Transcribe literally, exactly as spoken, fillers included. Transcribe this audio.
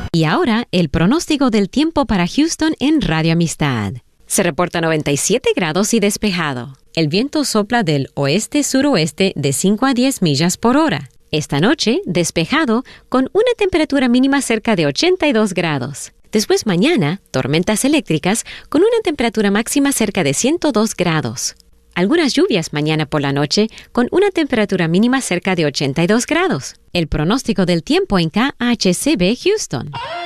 Y ahora, el pronóstico del tiempo para Houston en Radio Amistad. Se reporta noventa y siete grados y despejado. El viento sopla del oeste-suroeste de cinco a diez millas por hora. Esta noche, despejado, con una temperatura mínima cerca de ochenta y dos grados. Después mañana, tormentas eléctricas con una temperatura máxima cerca de ciento dos grados. Algunas lluvias mañana por la noche con una temperatura mínima cerca de ochenta y dos grados. El pronóstico del tiempo en K H C B Houston.